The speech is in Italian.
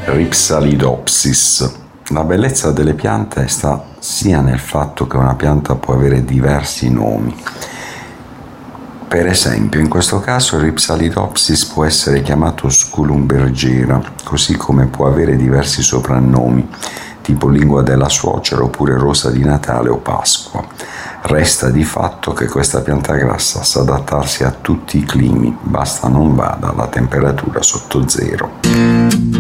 Ripsalidopsis. La bellezza delle piante sta sia nel fatto che una pianta può avere diversi nomi. Per esempio, in questo caso il Ripsalidopsis può essere chiamato Sculumbergera, così come può avere diversi soprannomi, tipo lingua della suocera oppure rosa di Natale o Pasqua. Resta di fatto che questa pianta grassa sa adattarsi a tutti i climi, basta non vada alla temperatura sotto zero.